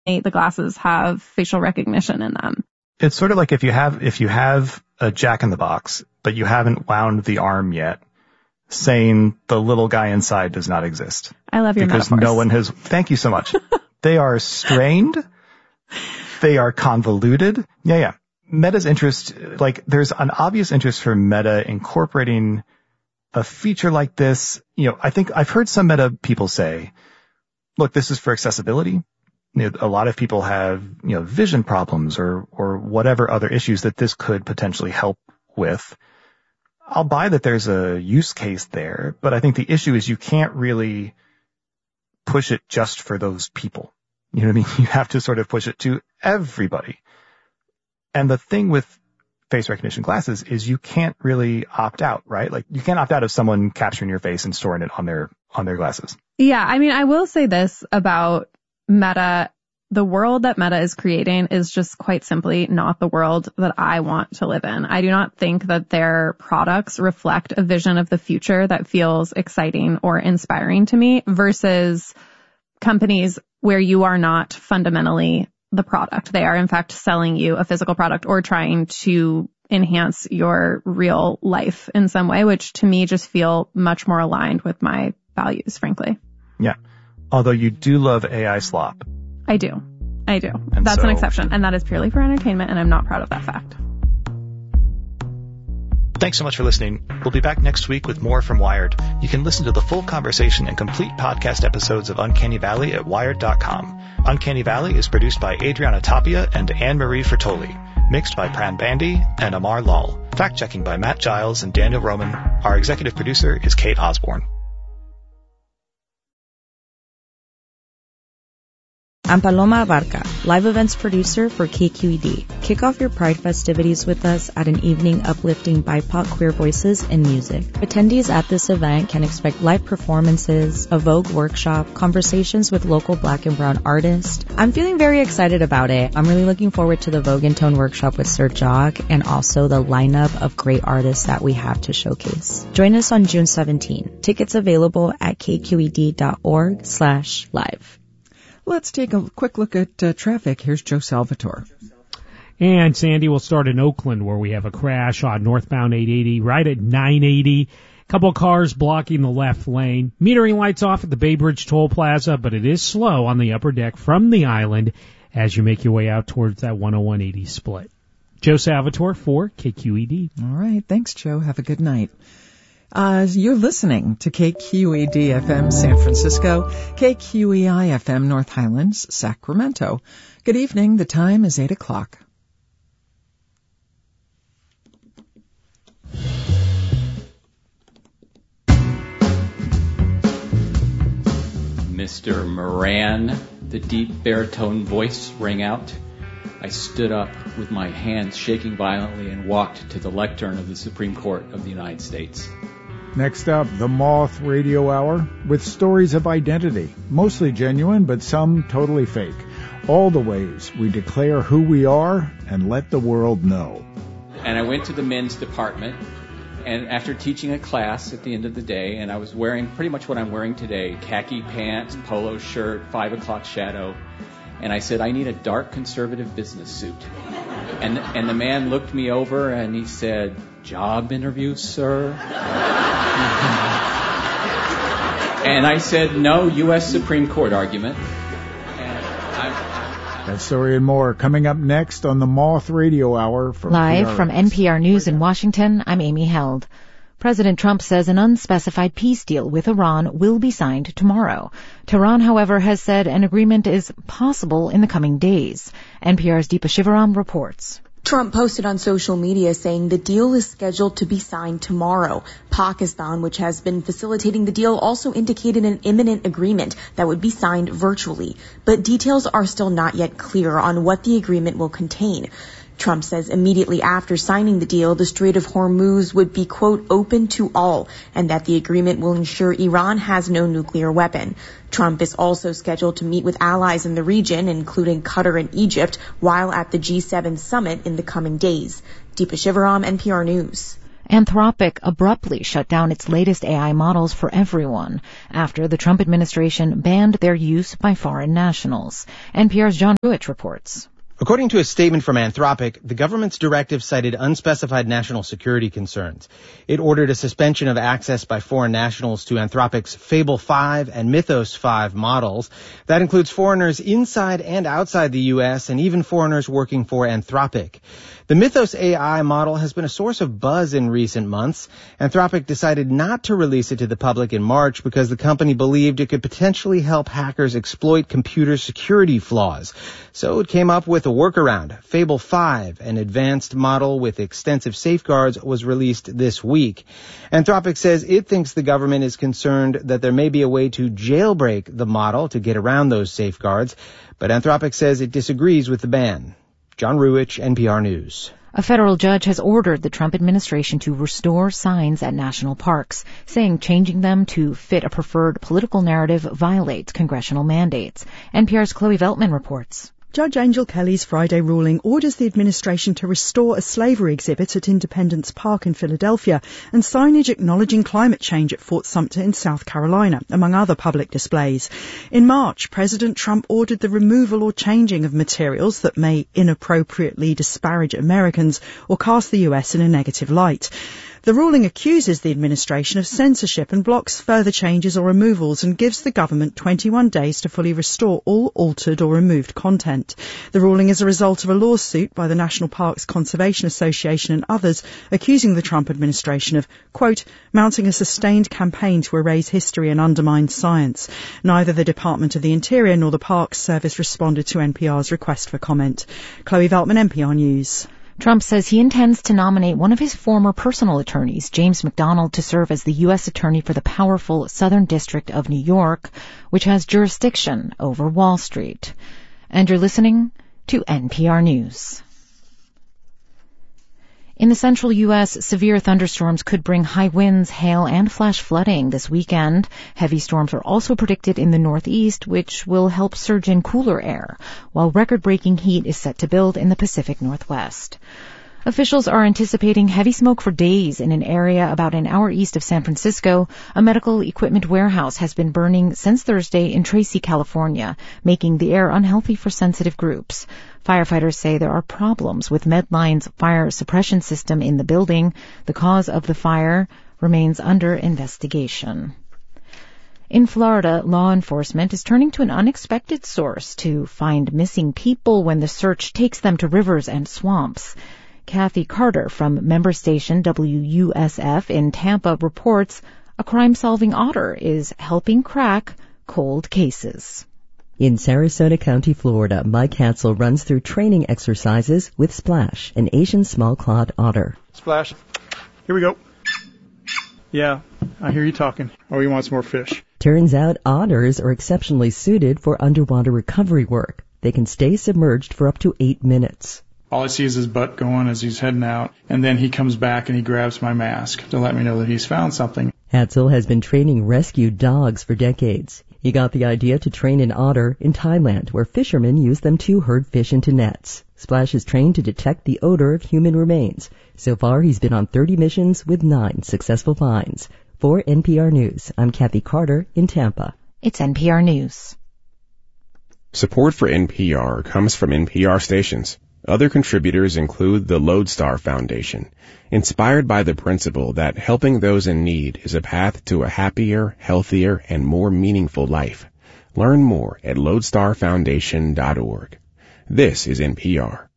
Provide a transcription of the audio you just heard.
the glasses have facial recognition in them. It's sort of like if you have a Jack in the Box, but you haven't wound the arm yet, saying the little guy inside does not exist. I love your because metaphors. No one has. Thank you so much. They are strained. They are convoluted. Yeah. Meta's interest, like there's an obvious interest for Meta incorporating a feature like this. I think I've heard some Meta people say, look, this is for accessibility. A lot of people have, vision problems or whatever other issues that this could potentially help with. I'll buy that there's a use case there, but I think the issue is you can't really push it just for those people. You know what I mean? You have to sort of push it to everybody. And the thing with face recognition glasses is you can't really opt out, right? Like you can't opt out of someone capturing your face and storing it on their glasses. Yeah. I mean, I will say this about Meta. The world that Meta is creating is just quite simply not the world that I want to live in. I do not think that their products reflect a vision of the future that feels exciting or inspiring to me versus companies where you are not fundamentally the product. They are, in fact, selling you a physical product or trying to enhance your real life in some way, which to me just feel much more aligned with my values, frankly. Yeah. Although you do love AI slop. I do. That's an exception. And that is purely for entertainment, and I'm not proud of that fact. Thanks so much for listening. We'll be back next week with more from Wired. You can listen to the full conversation and complete podcast episodes of Uncanny Valley at Wired.com. Uncanny Valley is produced by Adriana Tapia and Anne-Marie Fertoli. Mixed by Pran Bandy and Amar Lal. Fact-checking by Matt Giles and Daniel Roman. Our executive producer is Kate Osborne. I'm Paloma Abarca, live events producer for KQED. Kick off your Pride festivities with us at an evening uplifting BIPOC queer voices and music. Attendees at this event can expect live performances, a Vogue workshop, conversations with local Black and Brown artists. I'm feeling very excited about it. I'm really looking forward to the Vogue and Tone workshop with Sir Jock and also the lineup of great artists that we have to showcase. Join us on June 17. Tickets available at kqed.org/live. Let's take a quick look at traffic. Here's Joe Salvatore. And Sandy will start in Oakland, where we have a crash on northbound 880 right at 980. Couple of cars blocking the left lane. Metering lights off at the Bay Bridge Toll Plaza, but it is slow on the upper deck from the island as you make your way out towards that 10180 split. Joe Salvatore for KQED. All right. Thanks, Joe. Have a good night. You're listening to KQED-FM San Francisco, KQEI-FM North Highlands, Sacramento. Good evening. The time is 8 o'clock. Mr. Moran, the deep baritone voice rang out. I stood up with my hands shaking violently and walked to the lectern of the Supreme Court of the United States. Next up, the Moth Radio Hour with stories of identity, mostly genuine, but some totally fake. All the ways we declare who we are and let the world know. And I went to the men's department, and after teaching a class at the end of the day, and I was wearing pretty much what I'm wearing today, khaki pants, polo shirt, 5 o'clock shadow, and I said, I need a dark conservative business suit. And the man looked me over and he said, job interview, sir? And I said, no, U.S. Supreme Court argument. That story and more coming up next on the Moth Radio Hour. Live from NPR News in Washington, I'm Amy Held. President Trump says an unspecified peace deal with Iran will be signed tomorrow. Tehran, however, has said an agreement is possible in the coming days. NPR's Deepa Shivaram reports. Trump posted on social media saying the deal is scheduled to be signed tomorrow. Pakistan, which has been facilitating the deal, also indicated an imminent agreement that would be signed virtually. But details are still not yet clear on what the agreement will contain. Trump says immediately after signing the deal, the Strait of Hormuz would be, quote, open to all, and that the agreement will ensure Iran has no nuclear weapon. Trump is also scheduled to meet with allies in the region, including Qatar and Egypt, while at the G7 summit in the coming days. Deepa Shivaram, NPR News. Anthropic abruptly shut down its latest AI models for everyone after the Trump administration banned their use by foreign nationals. NPR's John Ruich reports. According to a statement from Anthropic, the government's directive cited unspecified national security concerns. It ordered a suspension of access by foreign nationals to Anthropic's Fable 5 and Mythos 5 models. That includes foreigners inside and outside the U.S. and even foreigners working for Anthropic. The Mythos AI model has been a source of buzz in recent months. Anthropic decided not to release it to the public in March because the company believed it could potentially help hackers exploit computer security flaws. So it came up with a workaround. Fable 5, an advanced model with extensive safeguards, was released this week. Anthropic says it thinks the government is concerned that there may be a way to jailbreak the model to get around those safeguards, but Anthropic says it disagrees with the ban. John Ruich, NPR News. A federal judge has ordered the Trump administration to restore signs at national parks, saying changing them to fit a preferred political narrative violates congressional mandates. NPR's Chloe Veltman reports. Judge Angel Kelly's Friday ruling orders the administration to restore a slavery exhibit at Independence Park in Philadelphia and signage acknowledging climate change at Fort Sumter in South Carolina, among other public displays. In March, President Trump ordered the removal or changing of materials that may inappropriately disparage Americans or cast the U.S. in a negative light. The ruling accuses the administration of censorship and blocks further changes or removals and gives the government 21 days to fully restore all altered or removed content. The ruling is a result of a lawsuit by the National Parks Conservation Association and others accusing the Trump administration of, quote, mounting a sustained campaign to erase history and undermine science. Neither the Department of the Interior nor the Parks Service responded to NPR's request for comment. Chloe Veltman, NPR News. Trump says he intends to nominate one of his former personal attorneys, James McDonald, to serve as the U.S. Attorney for the powerful Southern District of New York, which has jurisdiction over Wall Street. And you're listening to NPR News. In the central U.S., severe thunderstorms could bring high winds, hail, and flash flooding this weekend. Heavy storms are also predicted in the northeast, which will help surge in cooler air, while record-breaking heat is set to build in the Pacific Northwest. Officials are anticipating heavy smoke for days in an area about an hour east of San Francisco. A medical equipment warehouse has been burning since Thursday in Tracy, California, making the air unhealthy for sensitive groups. Firefighters say there are problems with Medline's fire suppression system in the building. The cause of the fire remains under investigation. In Florida, law enforcement is turning to an unexpected source to find missing people when the search takes them to rivers and swamps. Kathy Carter from member station WUSF in Tampa reports a crime-solving otter is helping crack cold cases. In Sarasota County, Florida, Mike Hatzel runs through training exercises with Splash, an Asian small-clawed otter. Splash. Here we go. Yeah, I hear you talking. Oh, he wants more fish. Turns out otters are exceptionally suited for underwater recovery work. They can stay submerged for up to 8 minutes. All I see is his butt going as he's heading out, and then he comes back and he grabs my mask to let me know that he's found something. Hatzel has been training rescue dogs for decades. He got the idea to train an otter in Thailand, where fishermen use them to herd fish into nets. Splash is trained to detect the odor of human remains. So far, he's been on 30 missions with 9 successful finds. For NPR News, I'm Kathy Carter in Tampa. It's NPR News. Support for NPR comes from NPR stations. Other contributors include the Lodestar Foundation, inspired by the principle that helping those in need is a path to a happier, healthier, and more meaningful life. Learn more at lodestarfoundation.org. This is NPR.